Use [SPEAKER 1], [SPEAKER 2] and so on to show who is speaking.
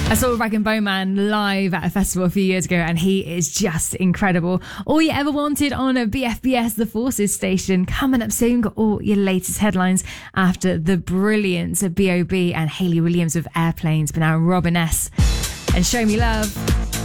[SPEAKER 1] I saw Rag and Bone Man live at a festival a few years ago, and he is just incredible. All you ever wanted on a BFBS, the Forces station. Coming up soon, got all your latest headlines after the brilliance of B.O.B. and Hayley Williams of Airplanes, but now Robin S. and Show Me Love.